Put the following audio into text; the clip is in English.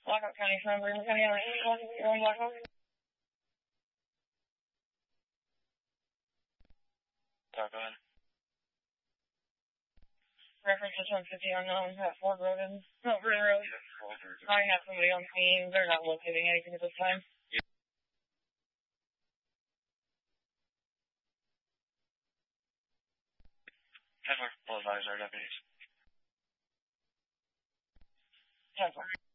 Blackhawk County, from Bremen County, on 81 Blackhawk. Go ahead. Reference is 150 unknown at Ford Road and Mount Vernon Road. I have somebody on scene. They're not locating anything at this time. 10-4, full advise our deputies. 10-4.